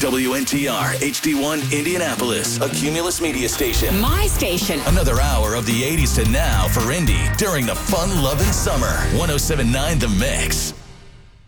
WNTR HD1 Indianapolis, a Cumulus media station. My station. Another hour of the 80s to now for Indy during the fun-loving summer. 107.9 The Mix.